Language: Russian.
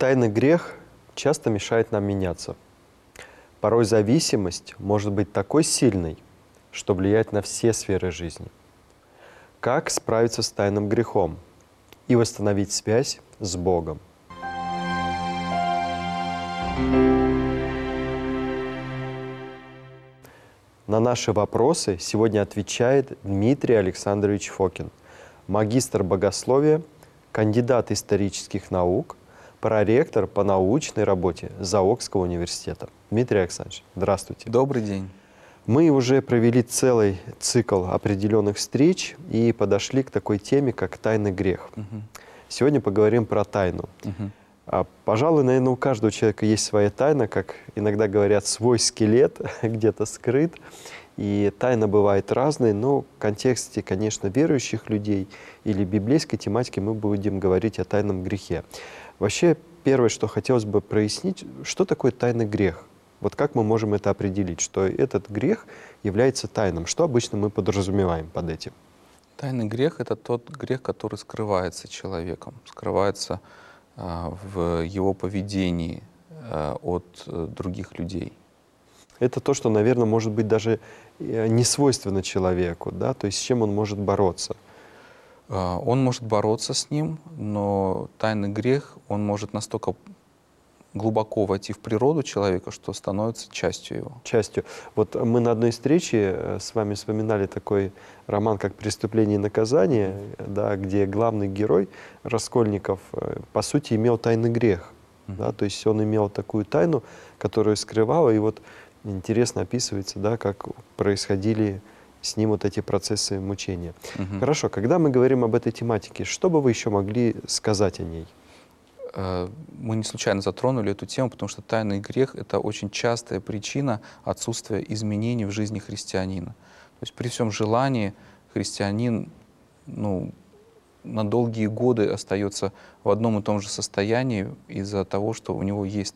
Тайный грех часто мешает нам меняться. Порой зависимость может быть такой сильной, что влияет на все сферы жизни. Как справиться с тайным грехом и восстановить связь с Богом? На наши вопросы сегодня отвечает Дмитрий Александрович Фокин, магистр богословия, кандидат исторических наук, проректор по научной работе Заокского университета. Дмитрий Александрович, здравствуйте. Добрый день. Мы уже провели целый цикл определенных встреч и подошли к такой теме, как тайный грех. Сегодня поговорим про тайну. Пожалуй, наверное, у каждого человека есть своя тайна, как иногда говорят, свой скелет где-то скрыт. И тайна бывает разной, но в контексте, конечно, верующих людей или библейской тематики мы будем говорить о тайном грехе. Вообще, первое, что хотелось бы прояснить, что такое тайный грех? Вот как мы можем это определить, что этот грех является тайным? Что обычно мы подразумеваем под этим? Тайный грех — это тот грех, который скрывается человеком, скрывается в его поведении от других людей. Это то, что, наверное, может быть даже не свойственно человеку, да? То есть с чем он может бороться? Он может бороться с ним, но тайный грех, он может настолько глубоко войти в природу человека, что становится частью его. Частью. Вот мы на одной встрече с вами вспоминали такой роман, как «Преступление и наказание», да, где главный герой Раскольников, по сути, имел тайный грех. Да, то есть он имел такую тайну, которую скрывал, и вот интересно описывается, да, как происходили с ним вот эти процессы мучения. Хорошо, когда мы говорим об этой тематике, что бы вы еще могли сказать о ней? Мы не случайно затронули эту тему, потому что тайный грех — это очень частая причина отсутствия изменений в жизни христианина. То есть при всем желании христианин на долгие годы остается в одном и том же состоянии из-за того, что у него есть